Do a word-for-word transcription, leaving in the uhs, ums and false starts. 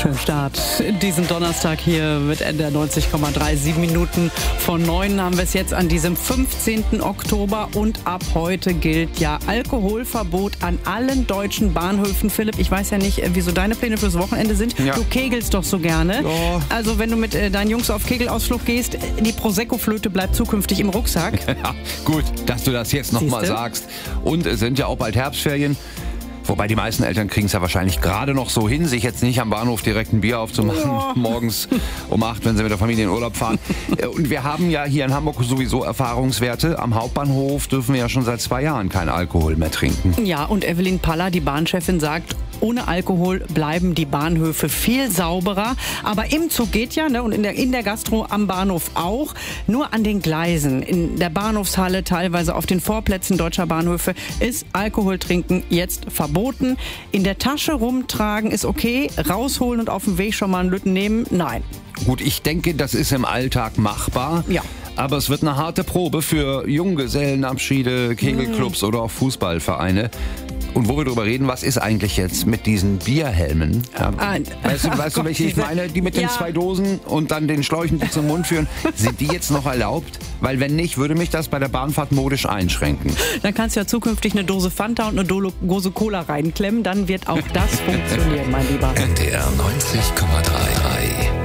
Schönen Start. Diesen Donnerstag hier mit Ende neunzig Komma drei. Sieben Minuten vor neun haben wir es jetzt an diesem fünfzehnten Oktober. Und ab heute gilt ja Alkoholverbot an allen deutschen Bahnhöfen. Philipp, ich weiß ja nicht, wieso deine Pläne fürs Wochenende sind. Ja. Du kegelst doch so gerne. Ja. Also wenn du mit äh, deinen Jungs auf Kegelausflug gehst, die Prosecco-Flöte bleibt zukünftig im Rucksack. Ja, gut, dass du das jetzt nochmal sagst. Und es sind ja auch bald Herbstferien. Wobei die meisten Eltern kriegen es ja wahrscheinlich gerade noch so hin, sich jetzt nicht am Bahnhof direkt ein Bier aufzumachen, ja. morgens um acht, wenn sie mit der Familie in Urlaub fahren. Und wir haben ja hier in Hamburg sowieso Erfahrungswerte. Am Hauptbahnhof dürfen wir ja schon seit zwei Jahren keinen Alkohol mehr trinken. Ja, und Evelyn Paller, die Bahnchefin, sagt, ohne Alkohol bleiben die Bahnhöfe viel sauberer. Aber im Zug geht ja, ne, und in der, in der Gastro am Bahnhof auch. Nur an den Gleisen, in der Bahnhofshalle, teilweise auf den Vorplätzen deutscher Bahnhöfe ist Alkohol trinken jetzt verboten. In der Tasche rumtragen ist okay, rausholen und auf dem Weg schon mal einen Lütten nehmen, nein. Gut, ich denke, das ist im Alltag machbar. Ja. Aber es wird eine harte Probe für Junggesellenabschiede, Kegelclubs mm. oder auch Fußballvereine. Und wo wir drüber reden, was ist eigentlich jetzt mit diesen Bierhelmen? Ja, ah, weißt du, weißt oh du welche Gott, ich meine? Die mit den ja. zwei Dosen und dann den Schläuchen, die zum Mund führen. Sind die jetzt noch erlaubt? Weil wenn nicht, würde mich das bei der Bahnfahrt modisch einschränken. Dann kannst du ja zukünftig eine Dose Fanta und eine Dose Cola reinklemmen. Dann wird auch das funktionieren, mein Lieber. N D R neunzig Komma drei.